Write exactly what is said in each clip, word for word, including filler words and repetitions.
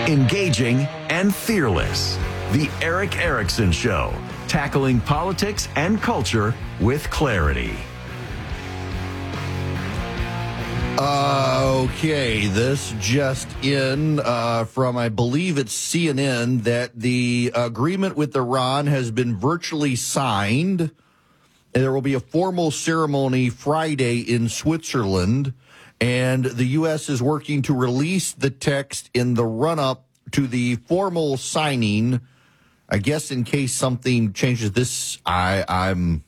Engaging and fearless. The Erick Erickson Show. Tackling politics and culture with clarity. Uh, okay, this just in uh, from, I believe it's C N N, that the agreement with Iran has been virtually signed. And there will be a formal ceremony Friday in Switzerland. And the U S is working to release the text in the run-up to the formal signing. I guess in case something changes this, I, I'm,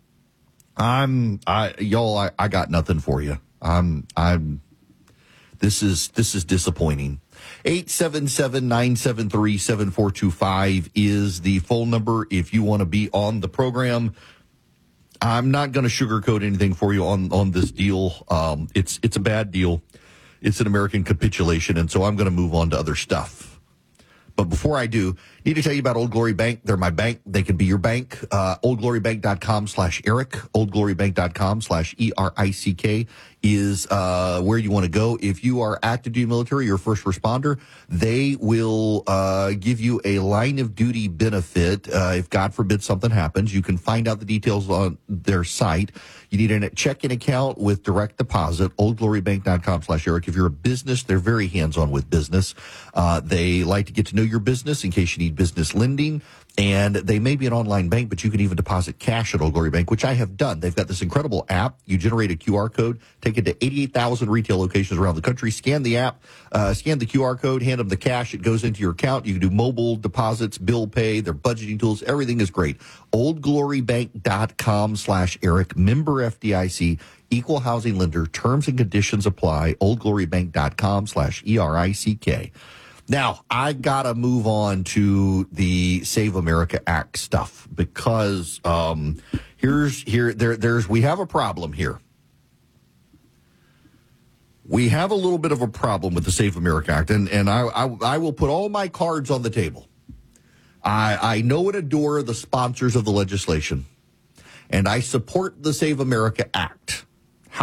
I'm, I, y'all, I, I got nothing for you. I'm, I'm, this is, this is disappointing. eight seven seven, nine seven three, seven four two five is the phone number if you want to be on the program. I'm not going to sugarcoat anything for you on, on this deal. Um, it's, it's a bad deal. It's an American capitulation. And so I'm going to move on to other stuff. But before I do, need to tell you about Old Glory Bank. They're my bank. They can be your bank. Uh, oldglorybank.com slash Eric. Oldglorybank.com slash E R I C K is uh, where you want to go. If you are active duty military or first responder, they will uh, give you a line of duty benefit. Uh, if God forbid something happens, you can find out the details on their site. You need a checking account with direct deposit, oldglorybank.com slash Eric. If you're a business, they're very hands-on with business. Uh, they like to get to know your business in case you need business lending. And they may be an online bank, but you can even deposit cash at Old Glory Bank, which I have done. They've got this incredible app. You generate a Q R code, take it to eighty-eight thousand retail locations around the country, scan the app, uh, scan the Q R code, hand them the cash. It goes into your account. You can do mobile deposits, bill pay, their budgeting tools. Everything is great. oldglorybank.com slash Eric, member F D I C, equal housing lender. Terms and conditions apply. oldglorybank.com slash E R I C K. Now, I got to move on to the Save America Act stuff because um, here's here there there's we have a problem here. We have a little bit of a problem with the Save America Act, and and I I, I will put all my cards on the table. I I know and adore the sponsors of the legislation, and I support the Save America Act.